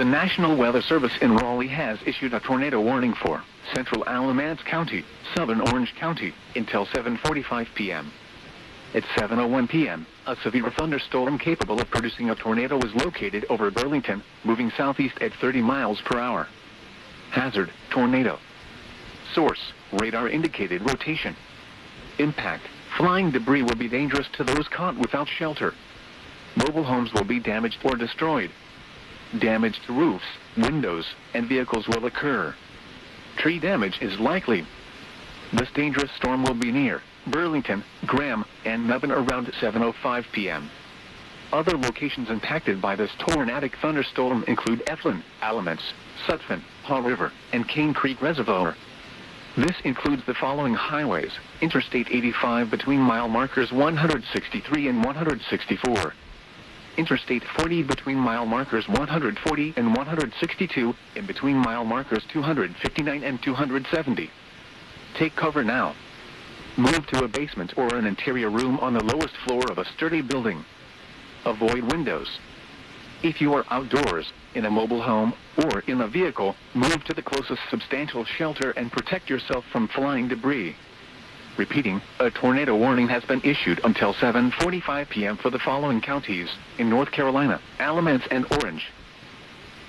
The National Weather Service in Raleigh has issued a tornado warning for central Alamance County, southern Orange County, until 7:45 p.m. At 7:01 p.m., a severe thunderstorm capable of producing a tornado was located over Burlington, moving southeast at 30 miles per hour. Hazard, tornado. Source, radar indicated rotation. Impact, flying debris will be dangerous to those caught without shelter. Mobile homes will be damaged or destroyed. Damage to roofs, windows, and vehicles will occur. Tree damage is likely. This dangerous storm will be near Burlington, Graham, and Mebane around 7:05 p.m. Other locations impacted by this tornadic thunderstorm include Eflin, Alamance, Sutphin, Haw River, and Cane Creek Reservoir. This includes the following highways: Interstate 85 between mile markers 163 and 164. Interstate 40 between mile markers 140 and 162, and between mile markers 259 and 270. Take cover now. Move to a basement or an interior room on the lowest floor of a sturdy building. Avoid windows. If you are outdoors, in a mobile home, or in a vehicle, move to the closest substantial shelter and protect yourself from flying debris. Repeating, a tornado warning has been issued until 7:45 p.m. for the following counties in North Carolina: Alamance and Orange.